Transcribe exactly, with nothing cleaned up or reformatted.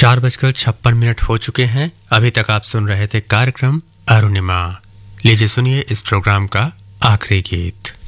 चार बजकर छप्पन मिनट हो चुके हैं। अभी तक आप सुन रहे थे कार्यक्रम अरुणिमा। लीजिए सुनिए इस प्रोग्राम का आखिरी गीत।